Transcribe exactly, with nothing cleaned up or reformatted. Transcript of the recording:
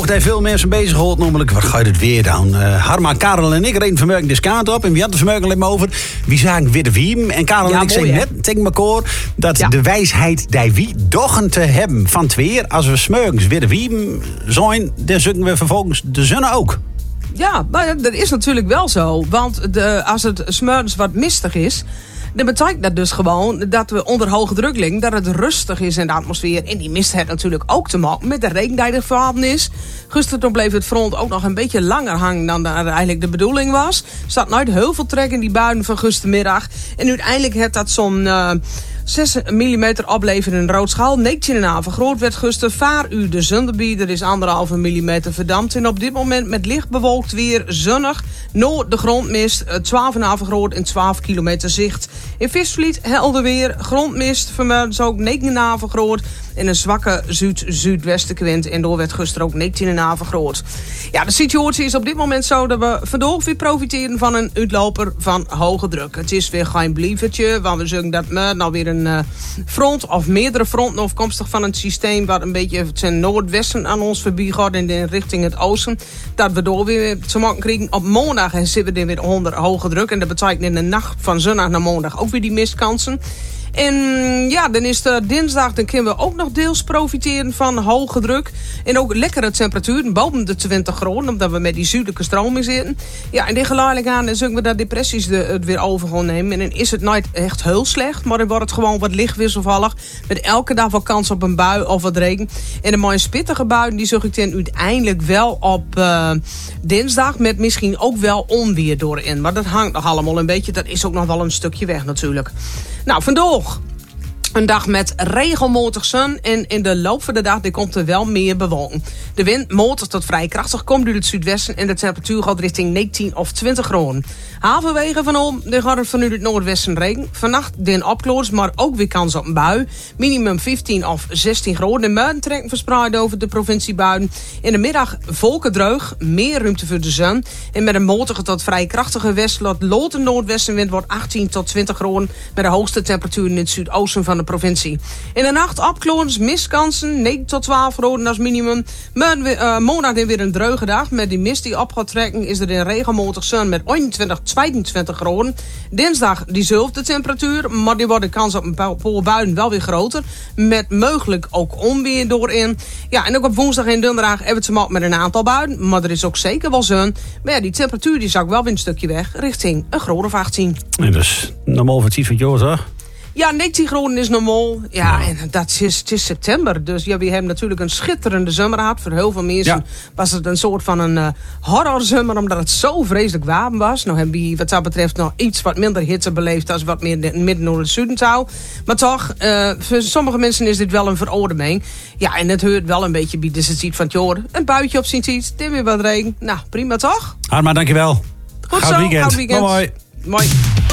oog daar veel mensen bezig hoort, namelijk wat gaat het weer dan? Uh, Harma, Karel en ik reden vanmorgen de kaart op en wie had het vanmorgen alleen maar over? Wie zagen weer de wiem? En Karel ja, en ik zeggen net tegen elkaar dat ja. de wijsheid die wie dochen te hebben van het weer, als we smorgens weer de wiem zijn, dan zoeken we vervolgens de zon ook. Ja, maar dat is natuurlijk wel zo, want de, als het smorgens wat mistig is, dan betekent dat dus gewoon dat we onder hoge druk liggen, dat het rustig is in de atmosfeer. En die mist heeft natuurlijk ook te maken met de regen die er voorhanden is. Gisteren bleef het front ook nog een beetje langer hangen dan eigenlijk de bedoeling was. Er staat nooit heel veel trek in die buien van gistermiddag. En uiteindelijk heeft dat zo'n Uh, zes millimeter opleveren in Roodschaal. negentien komma vijf groot werd gisteren. Vaar u de zondebied. Er is anderhalve millimeter verdampt. En op dit moment met licht bewolkt weer zonnig. Noord de grondmist. twaalf komma vijf groot en twaalf kilometer zicht. In Visvliet helder weer. Grondmist. Vanmiddag ook negen komma vijf groot. En een zwakke zuid-zuidwestenwind. En door werd gisteren ook negentien komma vijf groot. Ja, de situatie is op dit moment zo dat we vandaag weer profiteren van een uitloper van hoge druk. Het is weer geen blievertje. Want we zeggen dat we nou weer een uh, front of meerdere fronten afkomstig van een systeem wat een beetje ten noordwesten aan ons voorbij gaat en in richting het oosten. Dat we door weer te maken krijgen. Op maandag zitten we er weer onder hoge druk. En dat betekent in de nacht van zondag naar maandag ook weer die mistkansen. En ja, dan is de dinsdag, dan kunnen we ook nog deels profiteren van hoge druk. En ook lekkere temperaturen, boven de twintig graden, omdat we met die zuidelijke stroming zitten. Ja, en die geleidelijk aan zullen we dat depressies de, het weer over gaan nemen. En dan is het nooit echt heel slecht, maar dan wordt het gewoon wat licht wisselvallig. Met elke dag wel kans op een bui of wat regen. En de mooie spittige buien, die zag ik dan uiteindelijk wel op uh, dinsdag. Met misschien ook wel onweer doorin. Maar dat hangt nog allemaal een beetje, dat is ook nog wel een stukje weg natuurlijk. Nou, vandaag een dag met regelmatig zon en in de loop van de dag komt er wel meer bewolking. De wind matig tot vrij krachtig komt uit het zuidwesten en de temperatuur gaat richting negentien of twintig graden. Halverwege van om, dan gaat het vanuit het noordwesten regen. Vannacht den opklaars, maar ook weer kans op een bui. Minimum vijftien of zestien graden. De muiden trekken verspreid over de provinciebuiden. In de middag volkendreug, meer ruimte voor de zon. En met een matige tot vrij krachtige westelijk lote noordwestenwind wordt achttien tot twintig graden. Met de hoogste temperatuur in het zuidoosten van de provincie. In de nacht opklaars, mistkansen, negen tot twaalf graden als minimum. Uh, Maandag weer een dreuge dag. Met die mist die op gaat trekken is er een regelmatig zon met eenentwintig, tweeëntwintig graden. Dinsdag diezelfde temperatuur, maar die wordt de kans op een paar buien wel weer groter. Met mogelijk ook onweer doorin. Ja, en ook op woensdag en donderdag hebben we te maken met een aantal buien. Maar er is ook zeker wel zon. Maar ja, die temperatuur die zakt wel weer een stukje weg richting een graad of achttien. En dat is normaal voor het iets van jou, toch? Ja, negentien graden is normaal. Ja, ja. En dat is, het is september. Dus ja, we hebben natuurlijk een schitterende zomer gehad. Voor heel veel mensen ja. was het een soort van een uh, horrorzomer, omdat het zo vreselijk warm was. Nou hebben we wat dat betreft nog iets wat minder hitte beleefd als wat meer midden naar het zuiden zou. Maar toch, uh, voor sommige mensen is dit wel een veroordeming. Ja, en het hoort wel een beetje bij de ziet van het jaren. Een buitje op zijn tijd, dan weer wat regen. Nou, prima toch? Harma, dankjewel. Goed Goud zo, weekend. goud weekend. Mooi. Mooi.